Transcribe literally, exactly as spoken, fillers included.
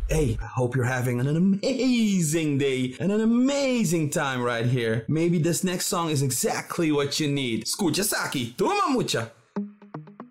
Hey, I hope you're having an amazing day and an amazing time right here. Maybe this next song is exactly what you need. Escucha, Saki. Toma mucha.